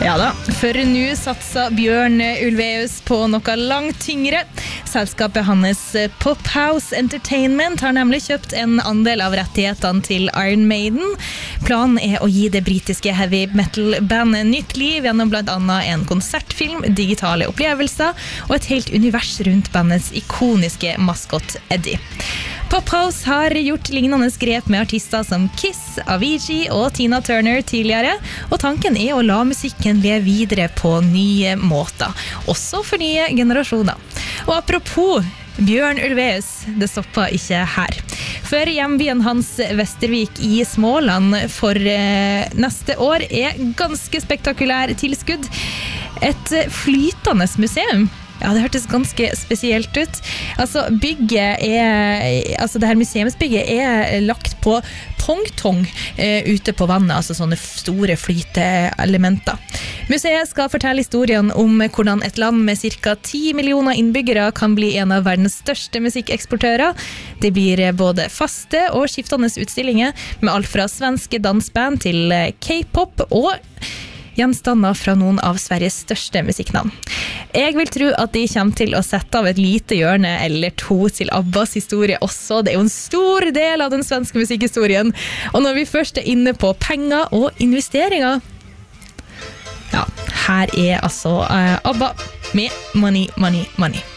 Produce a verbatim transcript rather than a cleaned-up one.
Ja da, for nå satser Bjørn Ulvaeus på noe langt tyngre. Selskapet hans Pophouse Entertainment har nemlig kjøpt en andel av rettighetene til Iron Maiden. Planen er å gi det britiske heavy metal-bandet nytt liv gjennom blant annet en konsertfilm, digitale opplevelser og et helt univers rundt bandets ikoniske maskott Eddie. Pophouse har gjort lignende grep med artister som Kiss, Avicii og Tina Turner tidligere, og tanken er å la musikken leve videre på nye måter, også for nye generasjoner. Og apropos Bjørn Ulvaeus, det stopper ikke her. For hjembyen hans Vestervik i Småland for eh, neste år er ganske spektakulær tilskudd. Et flytende museum. Ja, det hørtes ganske spesielt ut. Altså, bygget er, altså det her museumsbygget er lagt på pongtong eh, ute på vannet, altså sånne store flyteelementer. Museet skal fortelle historien om hvordan et land med cirka ti millioner innbyggere kan bli en av verdens største musikkeksportører. Det blir både faste og skiftende utstillinger med alt fra svenske dansband til K-pop og gjenstander fra noen av Sveriges største musikknavn. Jeg vil tro at de kommer til å sette av et lite hjørne eller to til Abbas historie også. Det er jo en stor del av den svenske musikkhistorien. Og når vi først er inne på penger og investeringer, ja, her er altså uh, Abba med Money, Money, Money.